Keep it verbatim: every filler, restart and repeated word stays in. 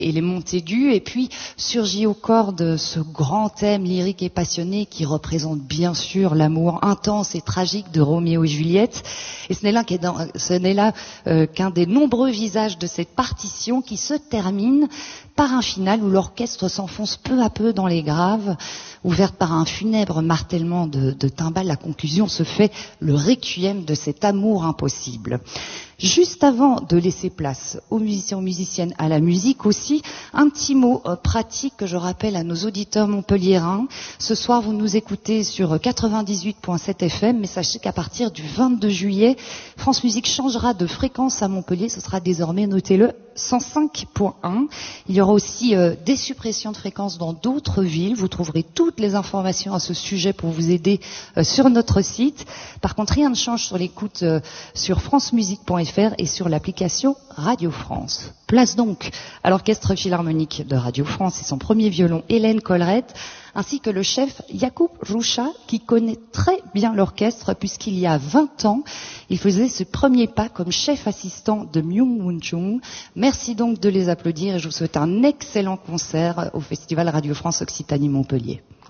et les montées aigus, et puis surgit au cordes ce grand thème lyrique et passionné qui représente bien sûr l'amour intense et tragique de Roméo et Juliette. Et ce n'est là, qu'est dans, ce n'est là euh, qu'un des nombreux visages de cette partition qui se termine par un final où l'orchestre s'enfonce peu à peu dans les graves, ouverte par un funèbre martèlement de, de timbales. La conclusion se fait le requiem de cet amour impossible. Juste avant de laisser place aux musiciens, aux musiciennes, à la musique aussi, un petit mot euh, pratique que je rappelle à nos auditeurs montpelliérains. Ce soir, vous nous écoutez sur quatre-vingt-dix-huit virgule sept F M, mais sachez qu'à partir du vingt-deux juillet, France Musique changera de fréquence à Montpellier. Ce sera désormais, notez-le, cent cinq virgule un. Il y aura aussi euh, des suppressions de fréquences dans d'autres villes. Vous trouverez toutes les informations à ce sujet pour vous aider euh, sur notre site. Par contre, rien ne change sur l'écoute euh, sur francemusique point F R et sur l'application Radio France. Place donc à l'Orchestre Philharmonique de Radio France et son premier violon Hélène Collerette, ainsi que le chef Jakub Rucha, qui connaît très bien l'orchestre puisqu'il y a vingt ans, il faisait ses premiers pas comme chef assistant de Myung-Whun Chung. Merci donc de les applaudir et je vous souhaite un excellent concert au Festival Radio France Occitanie Montpellier.